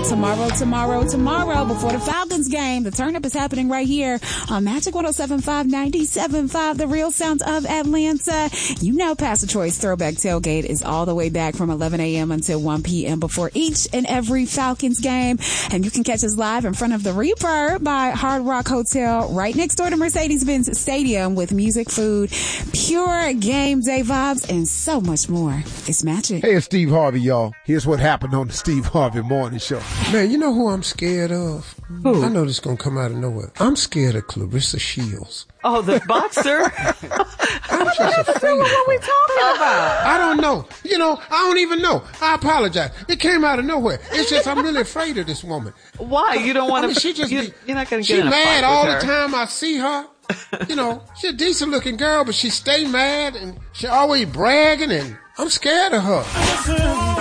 tomorrow before the Falcons game. The turn up is happening right here on Magic 107.5, 97.5, the real sound of Atlanta. You know, Pastor Troy's Throwback Tailgate is all the way back from 11 a.m. until 1 p.m. before each and every Falcons game. And you can catch us live in front of the Reaper by Hard Rock Hotel right next door to Mercedes-Benz Stadium with music, food, pure game day vibes, and so much more. It's Magic. Hey, it's Steve Harvey, y'all. Here's what happened on the Steve Harvey Morning Show. Man, you know who I'm scared of? Who? I know this is going to come out of nowhere. I'm scared of Clarissa Shields. Oh, the boxer? I'm just afraid. What are we talking about? I don't know. You know, I don't even know. I apologize. It came out of nowhere. It's just I'm really afraid of this woman. Why? You don't want to... she just you're not going to get she in a fight mad with all her. the time I see her. You know, she's a decent looking girl, but she stay mad and she always bragging, and I'm scared of her.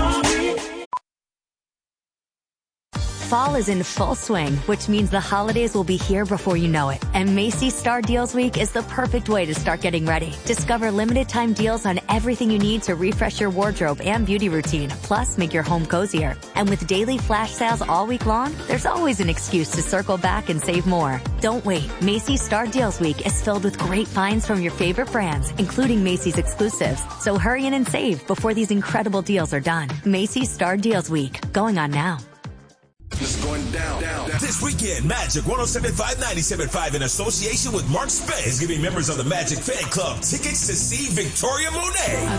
Fall is in full swing, which means the holidays will be here before you know it. And Macy's Star Deals Week is the perfect way to start getting ready. Discover limited time deals on everything you need to refresh your wardrobe and beauty routine, plus make your home cozier. And with daily flash sales all week long, there's always an excuse to circle back and save more. Don't wait. Macy's Star Deals Week is filled with great finds from your favorite brands, including Macy's exclusives. So hurry in and save before these incredible deals are done. Macy's Star Deals Week, going on now. It's going down. This weekend, Magic 107.5, 97.5 in association with Mark Spence is giving members of the Magic Fan Club tickets to see Victoria Monet.